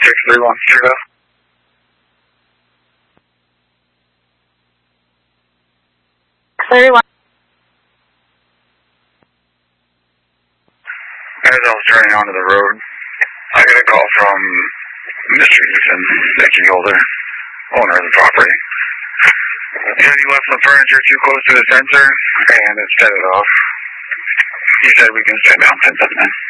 631, As I was turning onto the road, I got a call from Mr. Ethan, the key holder, owner of the property. He said he left some furniture too close to the sensor and it set it off. He said we can send down 10 cents.